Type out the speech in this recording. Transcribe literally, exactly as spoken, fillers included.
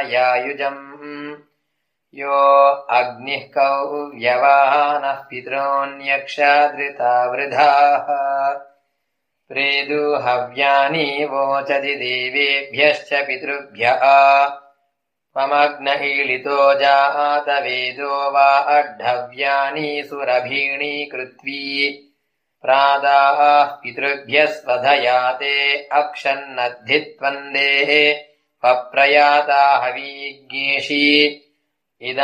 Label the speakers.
Speaker 1: यायुजम् यो अग्निः कौव्यवानः पितॄन्यक्षादृता वृधाः प्रेदु हव्यानि वोचति देवेभ्यश्च पितृभ्यः त्वमग्न ईळितो जातवेदो वा अड्ढव्यानि सुरभीणि कृत्वी प्रादाः पितृभ्यः स्वधयाते अक्षन्नद्धित्वन्दे पप्रयाता हवीज्ञेषि